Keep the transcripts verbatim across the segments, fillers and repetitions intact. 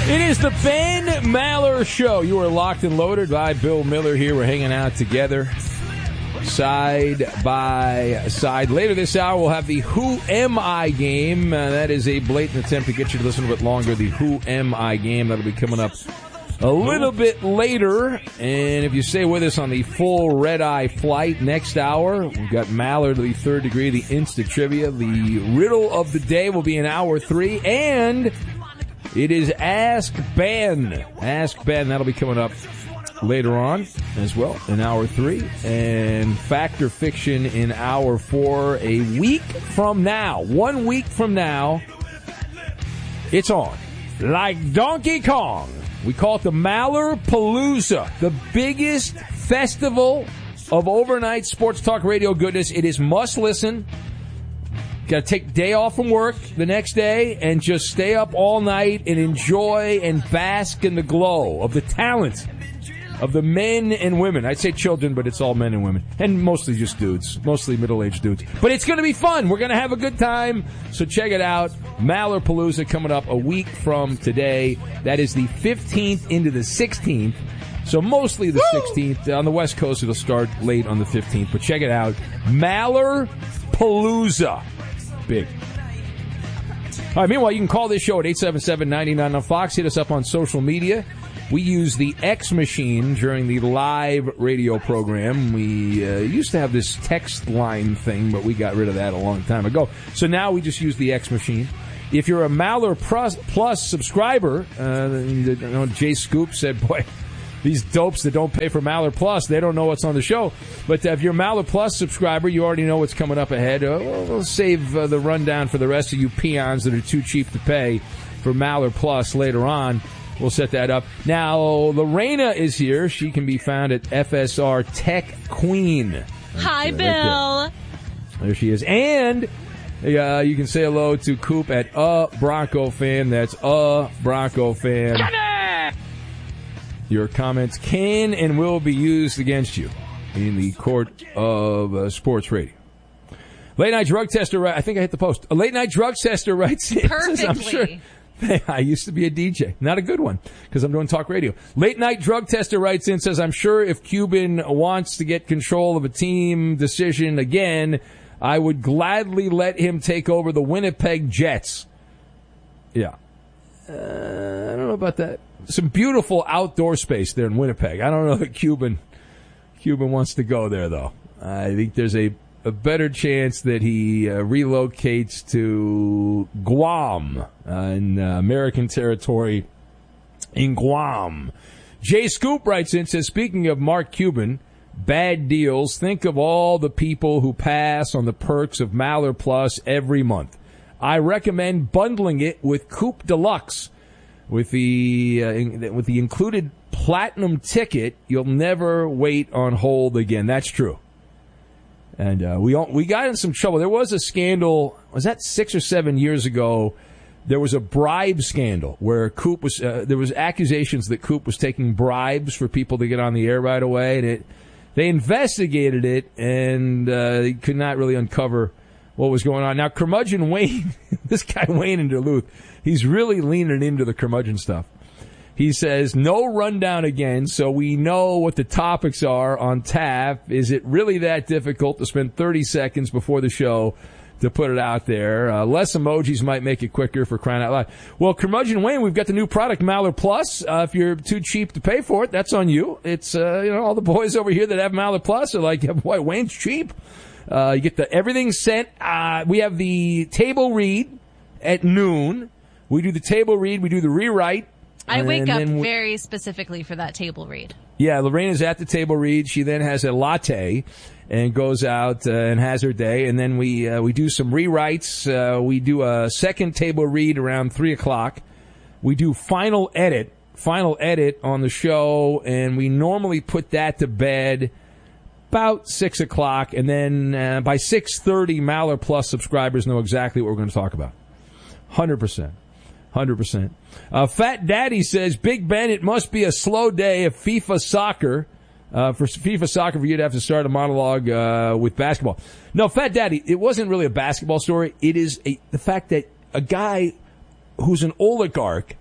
It is the Ben Maller Show. You are locked and loaded by Bill Miller here. We're hanging out together, side by side. Later this hour, we'll have the Who Am I game. Uh, that is a blatant attempt to get you to listen a bit longer. The Who Am I game. That'll be coming up a little bit later. And if you stay with us on the full red-eye flight next hour, we've got Maller to the third degree, the instant trivia. The riddle of the day will be in hour three. And it is Ask Ben. Ask Ben. That'll be coming up later on as well in hour three. And Fact or Fiction in hour four. A week from now, one week from now, it's on. Like Donkey Kong. We call it the Maller Palooza, the biggest festival of overnight sports talk radio goodness. It is must listen. Got to take day off from work the next day and just stay up all night and enjoy and bask in the glow of the talent of the men and women. I'd say children, but it's all men and women. And mostly just dudes. Mostly middle-aged dudes. But it's going to be fun. We're going to have a good time. So check it out. Maller Palooza coming up a week from today. That is the fifteenth into the sixteenth. So mostly the Woo! sixteenth. On the West Coast, it'll start late on the fifteenth. But check it out. Maller Palooza. Big. All right, meanwhile, you can call this show at eight seven seven, nine nine on Fox. Hit us up on social media. We use the X machine during the live radio program. We uh, used to have this text line thing, but we got rid of that a long time ago. So now we just use the X machine. If you're a Maller Plus, Plus subscriber, uh, you know, Jay Scoop said, boy, these dopes that don't pay for Maller Plus, they don't know what's on the show. But if you're a Maller Plus subscriber, you already know what's coming up ahead. Uh, we'll, we'll save uh, the rundown for the rest of you peons that are too cheap to pay for Maller Plus later on. We'll set that up. Now, Lorena is here. She can be found at F S R Tech Queen. Hi, right Bill. Right there. there she is. And uh, you can say hello to Coop at A Bronco Fan. That's A Bronco Fan. Johnny! Your comments can and will be used against you in the court of uh, sports radio. Late night drug tester, I think I hit the post. A late night drug tester writes in. Perfectly. Says, I'm sure. Hey, I used to be a D J. Not a good one, because I'm doing talk radio. Late night drug tester writes in, says, I'm sure if Cuban wants to get control of a team decision again, I would gladly let him take over the Winnipeg Jets. Yeah. Uh, I don't know about that. Some beautiful outdoor space there in Winnipeg. I don't know that Cuban Cuban wants to go there, though. I think there's a, a better chance that he uh, relocates to Guam, uh, in uh, American territory in Guam. Jay Scoop writes in, says, speaking of Mark Cuban, bad deals, think of all the people who pass on the perks of Maller Plus every month. I recommend bundling it with Coop Deluxe. With the uh, with the included platinum ticket, you'll never wait on hold again. That's true. And uh, we all, we got in some trouble. There was a scandal. Was that six or seven years ago? There was a bribe scandal where Coop was. Uh, there was accusations that Coop was taking bribes for people to get on the air right away, and it they investigated it and uh, they could not really uncover what was going on. Now, Curmudgeon Wayne, this guy Wayne in Duluth, he's really leaning into the curmudgeon stuff. He says, no rundown again, so we know what the topics are on tap. Is it really that difficult to spend thirty seconds before the show to put it out there? Uh, less emojis might make it quicker, for crying out loud. Well, Curmudgeon Wayne, we've got the new product, Maller Plus. Uh, if you're too cheap to pay for it, that's on you. It's, uh, you know, all the boys over here that have Maller Plus are like, yeah, boy, Wayne's cheap. Uh, you get the everything sent. Uh, we have the table read at noon. We do the table read. We do the rewrite. I wake up we, very specifically for that table read. Yeah, Lorena's at the table read. She then has a latte and goes out uh, and has her day. And then we uh, we do some rewrites. Uh, we do a second table read around three o'clock. We do final edit, final edit on the show, and we normally put that to bed about six o'clock, and then uh, by six thirty, Maller Plus subscribers know exactly what we're going to talk about. one hundred percent. one hundred percent. Uh, Fat Daddy says, Big Ben, it must be a slow day of FIFA soccer. Uh, for FIFA soccer, for you to have to start a monologue uh, with basketball. No, Fat Daddy, it wasn't really a basketball story. It is a, the fact that a guy who's an oligarch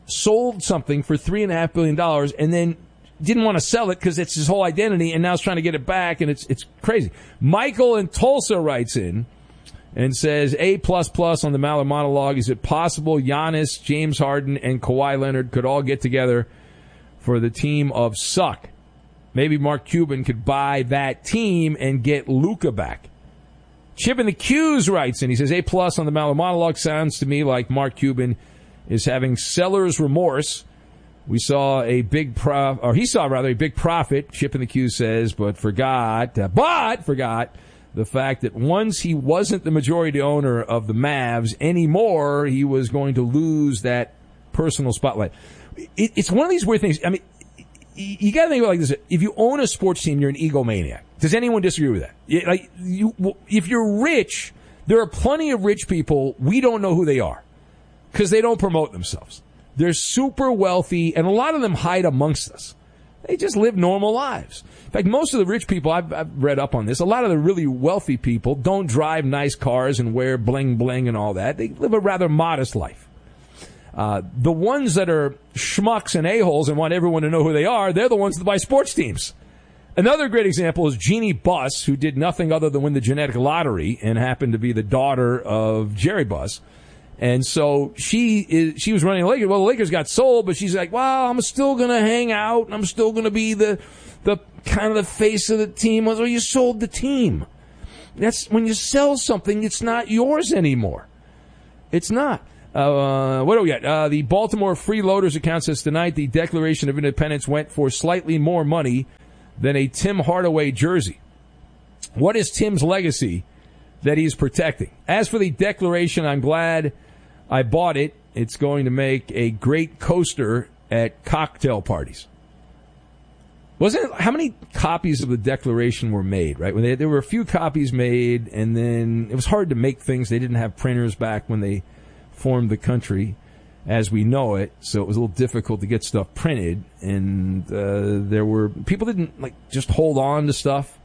sold something for three and a half billion dollars and then didn't want to sell it because it's his whole identity, and now is trying to get it back, and it's it's crazy. Michael in Tulsa writes in and says, A plus plus on the Maller monologue. Is it possible Giannis, James Harden, and Kawhi Leonard could all get together for the team of suck? Maybe Mark Cuban could buy that team and get Luka back. Chip in the Q's writes in. He says, A plus on the Maller monologue. Sounds to me like Mark Cuban is having seller's remorse. We saw a big prof, or he saw rather a big profit, Chip in the Q says, but forgot, uh, but forgot the fact that once he wasn't the majority owner of the Mavs anymore, he was going to lose that personal spotlight. It, it's one of these weird things. I mean, you got to think about it like this. If you own a sports team, you're an egomaniac. Does anyone disagree with that? Like, you, if you're rich, there are plenty of rich people, we don't know who they are because they don't promote themselves. They're super wealthy, and a lot of them hide amongst us. They just live normal lives. In fact, most of the rich people, I've, I've read up on this, a lot of the really wealthy people don't drive nice cars and wear bling-bling and all that. They live a rather modest life. Uh, the ones that are schmucks and a-holes and want everyone to know who they are, they're the ones that buy sports teams. Another great example is Jeannie Buss, who did nothing other than win the genetic lottery and happened to be the daughter of Jerry Buss. And so she is, she was running the Lakers. Well, the Lakers got sold, but she's like, well, I'm still going to hang out, and I'm still going to be the, the kind of the face of the team. Well, you sold the team. That's when you sell something, it's not yours anymore. It's not. Uh, what do we got? Uh, the Baltimore Freeloaders account says tonight the Declaration of Independence went for slightly more money than a Tim Hardaway jersey. What is Tim's legacy that he's protecting? As for the Declaration, I'm glad I bought it. It's going to make a great coaster at cocktail parties. Wasn't it, how many copies of the Declaration were made, right? When they, there were a few copies made, and then it was hard to make things. They didn't have printers back when they formed the country as we know it, so it was a little difficult to get stuff printed, and uh, there were people didn't like just hold on to stuff.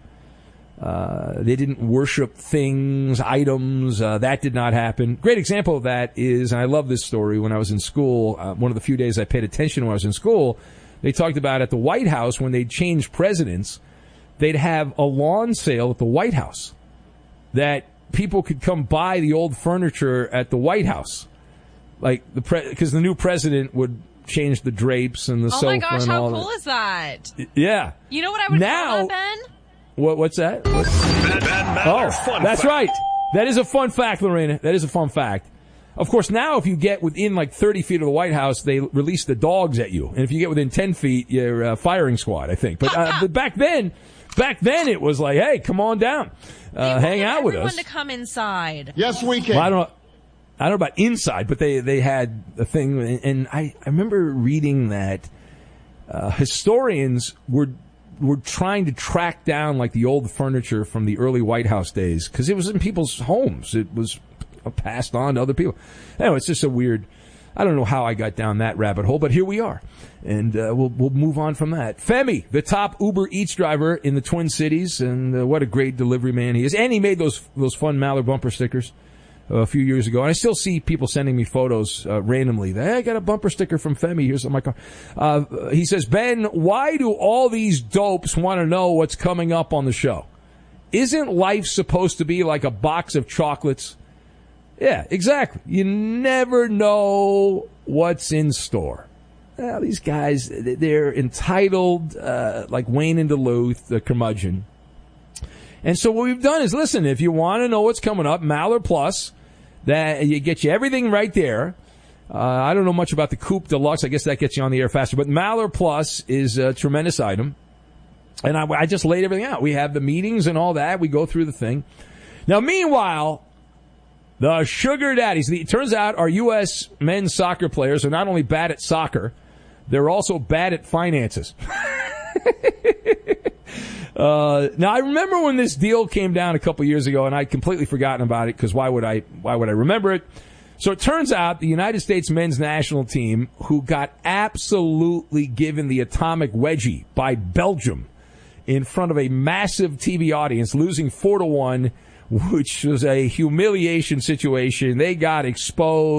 Uh, they didn't worship things, items. Uh, that did not happen. Great example of that is, and I love this story, when I was in school, uh, one of the few days I paid attention when I was in school, they talked about at the White House when they'd change presidents, they'd have a lawn sale at the White House that people could come buy the old furniture at the White House. Like, the pre- because the new president would change the drapes and the oh sofa. Oh my gosh, and how all cool that. is that? Yeah. You know what I would now, call that, Ben? What, what's that? What's, Bad, bad, bad, oh, fun that's fact. right. That is a fun fact, Lorena. That is a fun fact. Of course, now if you get within like thirty feet of the White House, they release the dogs at you. And if you get within ten feet, you're a firing squad, I think. But, uh, but back then, back then it was like, hey, come on down. Uh, hang out with us. Everyone to come inside. Yes, we can. Well, I don't know. I don't know about inside, but they, they had a thing, and I, I remember reading that uh, historians were were trying to track down like the old furniture from the early White House days because it was in people's homes. It was passed on to other people. Anyway, it's just a weird. I don't know how I got down that rabbit hole, but here we are, and uh, we'll we'll move on from that. Femi, the top Uber Eats driver in the Twin Cities, and uh, what a great delivery man he is, and he made those those fun Maller bumper stickers a few years ago, and I still see people sending me photos uh, randomly. Hey, I got a bumper sticker from Femi. Here's on my car. Uh, he says, Ben, why do all these dopes want to know what's coming up on the show? Isn't life supposed to be like a box of chocolates? Yeah, exactly. You never know what's in store. Well, these guys, they're entitled, uh, like Wayne in Duluth, the curmudgeon. And so what we've done is, listen, if you want to know what's coming up, Maller Plus, that you get you everything right there. Uh, I don't know much about the Coupe Deluxe. I guess that gets you on the air faster. But Maller Plus is a tremendous item. And I, I just laid everything out. We have the meetings and all that. We go through the thing. Now, meanwhile, the sugar daddies. It turns out our U S men's soccer players are not only bad at soccer, they're also bad at finances. Uh, now I remember when this deal came down a couple years ago, and I'd completely forgotten about it because why would I? Why would I remember it? So it turns out the United States men's national team, who got absolutely given the atomic wedgie by Belgium in front of a massive T V audience, losing four to one, which was a humiliation situation. They got exposed.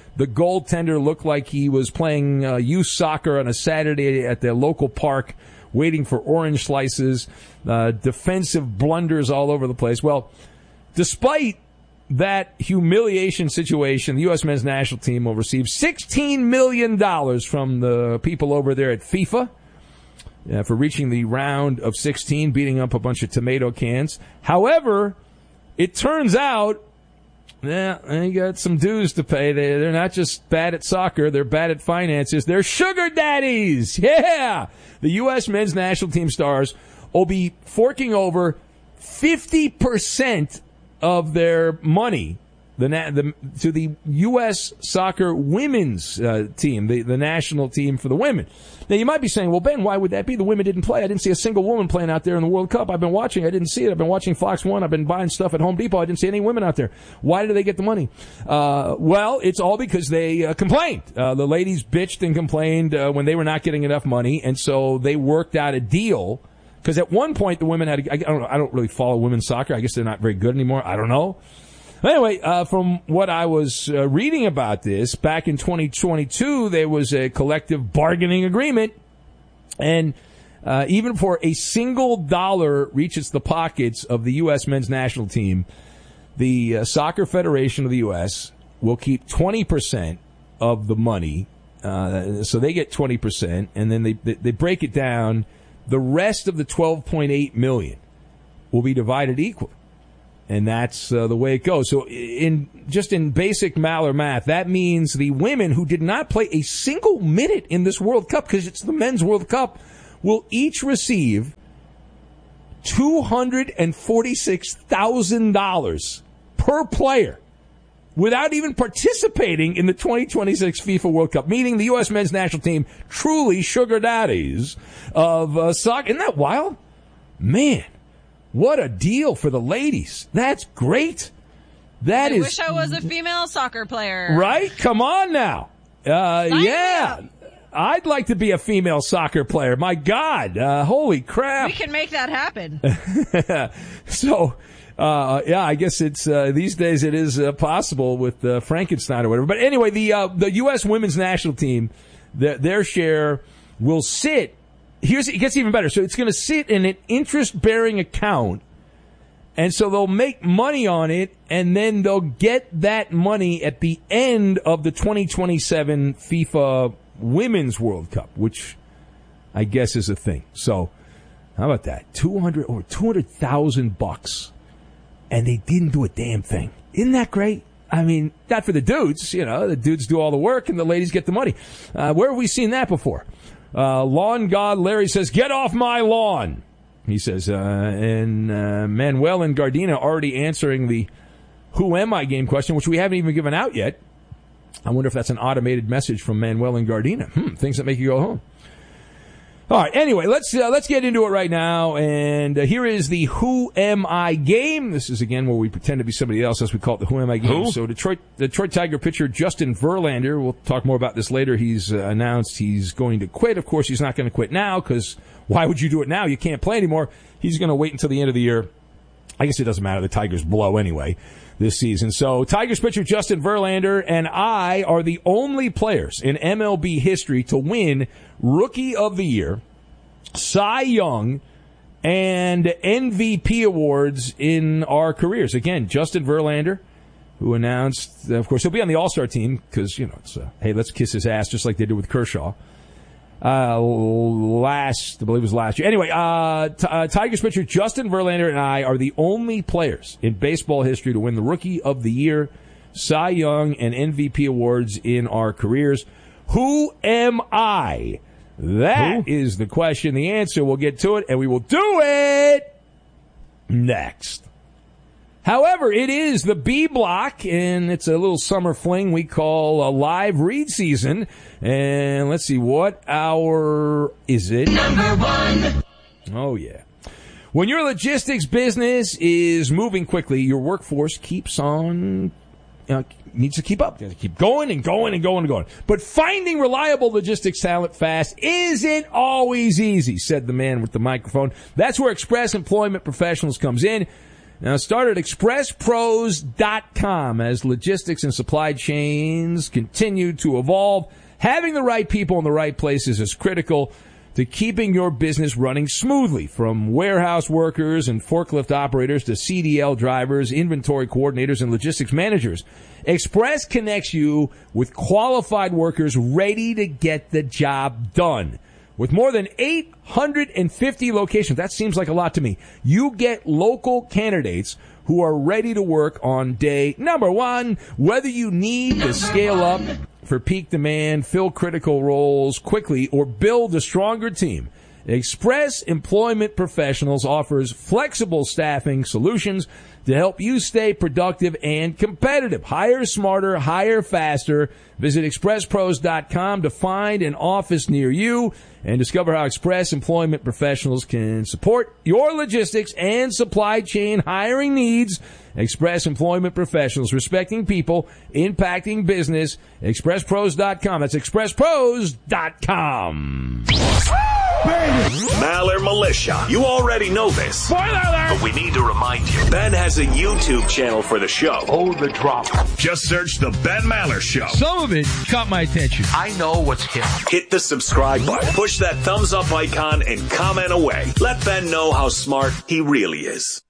The goaltender looked like he was playing uh, youth soccer on a Saturday at the local park, waiting for orange slices, uh, defensive blunders all over the place. Well, despite that humiliation situation, the U S men's national team will receive sixteen million dollars from the people over there at FIFA uh, for reaching the round of sixteen, beating up a bunch of tomato cans. However, it turns out, yeah, they got some dues to pay. They, they're not just bad at soccer, they're bad at finances. They're sugar daddies! Yeah! The U S men's national team stars will be forking over fifty percent of their money the, the to the U S soccer women's uh, team, the, the national team for the women. Now, you might be saying, well, Ben, why would that be? The women didn't play. I didn't see a single woman playing out there in the World Cup. I've been watching. I didn't see it. I've been watching Fox one. I've been buying stuff at Home Depot. I didn't see any women out there. Why did they get the money? Uh, well, it's all because they uh, complained. Uh, the ladies bitched and complained uh, when they were not getting enough money, and so they worked out a deal. Because at one point, the women had, I don't know, I don't really follow women's soccer. I guess they're not very good anymore. I don't know. Anyway, uh, from what I was uh, reading about this, back in twenty twenty-two, there was a collective bargaining agreement. And uh, even before a single dollar reaches the pockets of the U S men's national team, the uh, Soccer Federation of the U S will keep twenty percent of the money. Uh, so they get twenty percent, and then they, they, they break it down. The rest of the twelve point eight million dollars will be divided equally. And that's uh, the way it goes. So in just in basic Maller math, that means the women who did not play a single minute in this World Cup, because it's the men's World Cup, will each receive two hundred forty-six thousand dollars per player without even participating in the twenty twenty-six FIFA World Cup, meaning the U S men's national team truly sugar daddies of uh, soccer. Isn't that wild? Man, what a deal for the ladies. That's great. That I is. wish I was a female soccer player. Right? Come on now. Uh, Sign yeah. I'd like to be a female soccer player. My God. Uh, holy crap. We can make that happen. So, uh, yeah, I guess it's, uh, these days it is uh, possible with uh, Frankenstein or whatever. But anyway, the, uh, the U S women's national team, the, their share will sit. Here's, it gets even better. So it's going to sit in an interest-bearing account, and so they'll make money on it, and then they'll get that money at the end of the twenty twenty-seven FIFA Women's World Cup, which I guess is a thing. So how about that? two hundred or two hundred thousand bucks, and they didn't do a damn thing. Isn't that great? I mean, not for the dudes. You know, the dudes do all the work, and the ladies get the money. Uh, where have we seen that before? Uh, lawn god Larry says, "Get off my lawn." He says, uh, and uh, Manuel and Gardena already answering the "Who am I" game question, which we haven't even given out yet. I wonder if that's an automated message from Manuel and Gardena. Hmm, things that make you go home. All right. Anyway, let's uh, let's get into it right now. And uh, here is the "Who am I" game. This is again where we pretend to be somebody else, as we call it the "Who am I" game. Who? So Detroit Detroit Tiger pitcher Justin Verlander. We'll talk more about this later. He's uh, announced he's going to quit. Of course, he's not going to quit now, because why would you do it now? You can't play anymore. He's going to wait until the end of the year. I guess it doesn't matter. The Tigers blow anyway this season. So Tigers pitcher Justin Verlander and I are the only players in M L B history to win Rookie of the Year, Cy Young, and M V P awards in our careers. Again, Justin Verlander, who announced, of course, he'll be on the All-Star team because, you know, it's, uh, hey, let's kiss his ass just like they did with Kershaw. Uh, last, I believe it was last year. Anyway, uh, t- uh, Tigers pitcher Justin Verlander and I are the only players in baseball history to win the Rookie of the Year, Cy Young, and M V P awards in our careers. Who am I? That Who? is the question. The answer, we'll get to it, and we will do it next. However, it is the B block, and it's a little summer fling we call a live read season. And let's see, what hour is it? Number one. Oh, yeah. When your logistics business is moving quickly, your workforce keeps on, uh, needs to keep up. They have to keep going and going and going and going. But finding reliable logistics talent fast isn't always easy, said the man with the microphone. That's where Express Employment Professionals comes in. Now, start at express pros dot com. As logistics and supply chains continue to evolve, having the right people in the right places is critical to keeping your business running smoothly. From warehouse workers and forklift operators to C D L drivers, inventory coordinators, and logistics managers, Express connects you with qualified workers ready to get the job done. With more than eight hundred fifty locations, that seems like a lot to me, you get local candidates who are ready to work on day number one. Whether you need to scale up for peak demand, fill critical roles quickly, or build a stronger team, Express Employment Professionals offers flexible staffing solutions to help you stay productive and competitive. Hire smarter, hire faster. Visit express pros dot com to find an office near you and discover how Express Employment Professionals can support your logistics and supply chain hiring needs. Express Employment Professionals, respecting people, impacting business. express pros dot com. That's express pros dot com. Maller Militia. You already know this. Spoiler alert! But we need to remind you. Ben has a YouTube channel for the show. Oh, the drama. Just search The Ben Maller Show. Some of it caught my attention. I know what's hip. Hit the subscribe button. Push that thumbs up icon and comment away. Let Ben know how smart he really is.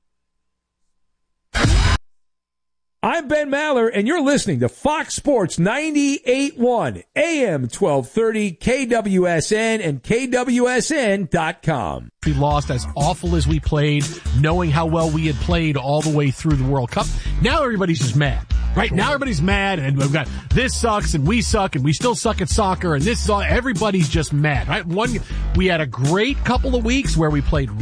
I'm Ben Maller, and you're listening to Fox Sports ninety-eight point one, A M twelve thirty, K W S N, and K W S N dot com. We lost as awful as we played, knowing how well we had played all the way through the World Cup. Now everybody's just mad, right? Now everybody's mad, and we've got this sucks, and we suck, and we still suck at soccer, and this is all, everybody's just mad, right? One, we had a great couple of weeks where we played